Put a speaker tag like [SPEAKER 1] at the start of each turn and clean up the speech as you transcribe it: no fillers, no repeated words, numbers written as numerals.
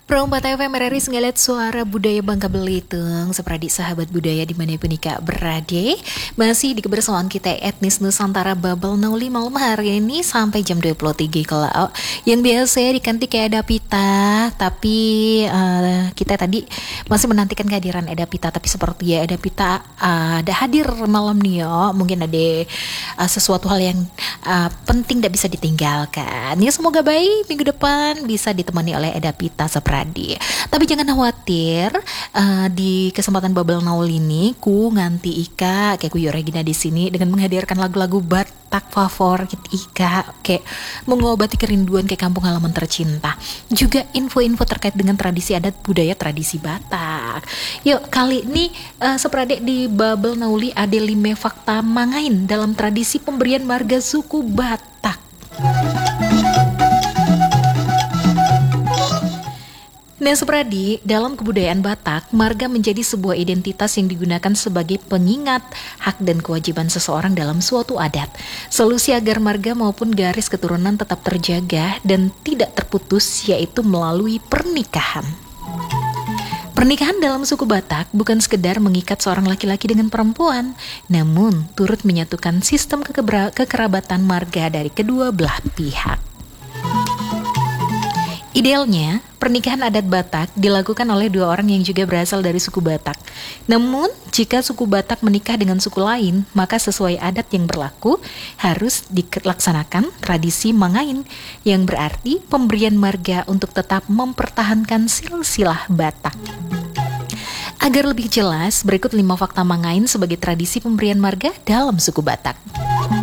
[SPEAKER 1] Perompat FM RRI Senggalet Suara Budaya Bangka Belitung. Seperadi sahabat budaya dimanapun Ika berada, masih di kebersamaan kita etnis Nusantara Babel Nauli malam hari ini sampai jam 23 kalau yang biasa diganti kayak Eda Pita. Tapi kita tadi masih menantikan kehadiran Eda Pita. Tapi seperti ya Eda Pita ada hadir malam nih ya. Mungkin ada sesuatu hal yang penting tidak bisa ditinggalkan. Ya semoga baik minggu depan bisa ditemani oleh Eda Pita seperti. Tapi jangan khawatir, di kesempatan Babel Naul ini ku nganti Ika kayak ku Regina di sini dengan menghadirkan lagu-lagu Batak favorit Ika, kayak mengobati kerinduan kayak kampung halaman tercinta. Juga info-info terkait dengan tradisi adat budaya tradisi Batak. Yuk kali ini seperade di Babel Nauli ada 5 fakta mangain dalam tradisi pemberian marga suku Batak. Nah Supradi, dalam kebudayaan Batak, marga menjadi sebuah identitas yang digunakan sebagai pengingat hak dan kewajiban seseorang dalam suatu adat. Solusi agar marga maupun garis keturunan tetap terjaga dan tidak terputus yaitu melalui pernikahan. Pernikahan dalam suku Batak bukan sekedar mengikat seorang laki-laki dengan perempuan, namun turut menyatukan sistem kekerabatan marga dari kedua belah pihak. Idealnya, pernikahan adat Batak dilakukan oleh 2 orang yang juga berasal dari suku Batak. Namun, jika suku Batak menikah dengan suku lain, maka sesuai adat yang berlaku harus dilaksanakan tradisi mangain, yang berarti pemberian marga untuk tetap mempertahankan silsilah Batak. Agar lebih jelas, berikut 5 fakta mangain sebagai tradisi pemberian marga dalam suku Batak.